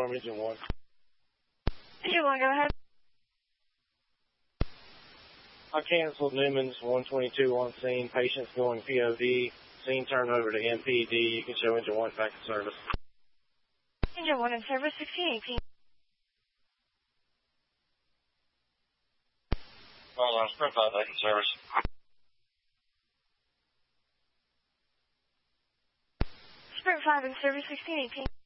alarm, engine 1. Engine 1, go ahead. I canceled Newman's 122 on scene. Patient's going POD. Scene turned over to MPD. You can show engine 1 back in service. Engine 1 in service, 1618. Well, Sprint 5 back in service. Sprint 5 in service, 1618.